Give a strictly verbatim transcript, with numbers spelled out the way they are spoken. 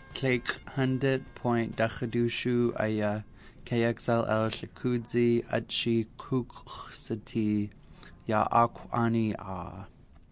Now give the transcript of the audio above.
Clake hundred point dachadushu aya K X L L shakudzi atchi kuksati ya akwani a.